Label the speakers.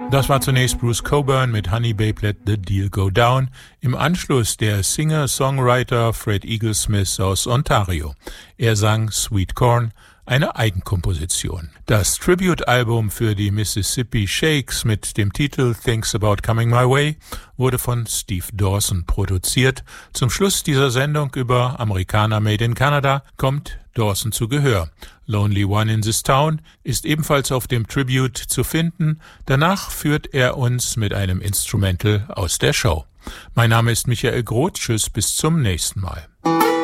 Speaker 1: Das war zunächst Bruce Cockburn mit Honey Babe Let the Deal Go Down. Im Anschluss der Singer-Songwriter Fred Eaglesmith aus Ontario. Er sang Sweet Corn, eine Eigenkomposition. Das Tribute-Album für die Mississippi Shakes mit dem Titel Things About Coming My Way wurde von Steve Dawson produziert. Zum Schluss dieser Sendung über Amerikaner Made in Canada kommt Dawson zu Gehör. Lonely One in This Town ist ebenfalls auf dem Tribute zu finden. Danach führt er uns mit einem Instrumental aus der Show. Mein Name ist Michael Groth. Tschüss, bis zum nächsten Mal.